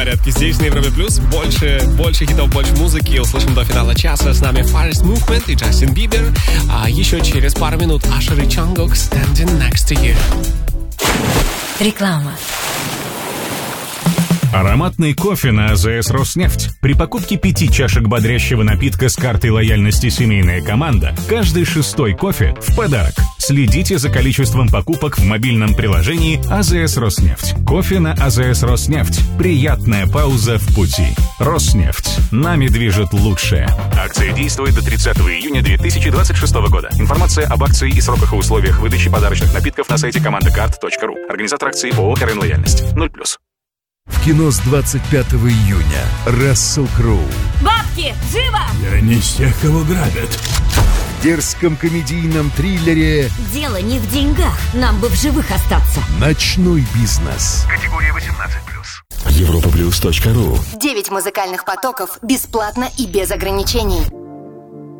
Порядки здесь, на Европе Плюс. Больше хитов, больше музыки. Услышим до финала часа. С нами Forest Movement и Джастин Бибер. А еще через пару минут Usher и Jungkook Standing Next to You. Реклама. Ароматный кофе на АЗС «Роснефть». При покупке 5 чашек бодрящего напитка с картой лояльности «Семейная команда» каждый 6-й кофе в подарок. Следите за количеством покупок в мобильном приложении АЗС «Роснефть». Кофе на АЗС «Роснефть». Приятная пауза в пути. «Роснефть». Нами движет лучшее. Акция действует до 30 июня 2026 года. Информация об акции и сроках и условиях выдачи подарочных напитков на сайте командакарт.ру. Организатор акции ООО «РН Лояльность». 0+. В кино с 25 июня Рассел Кроу. Бабки, живо! Я не из тех, кого грабят. В дерзком комедийном триллере Дело не в деньгах, нам бы в живых остаться. «Ночной бизнес». Категория 18+. Европаплюс.ру. 9 музыкальных потоков бесплатно и без ограничений.